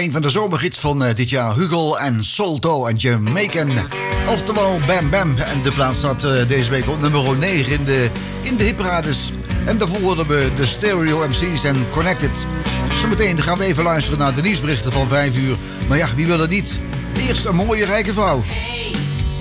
Een van de zomerhits van dit jaar. Hugo en Solto en Jamaican. Oftewel Bam Bam. En de plaats staat deze week op nummer 9 in de hitparades. En daarvoor hoorden we de Stereo MC's en Connected. Zometeen gaan we even luisteren naar de nieuwsberichten van 5 uur. Maar ja, wie wil het niet? Eerst een mooie rijke vrouw. Hey.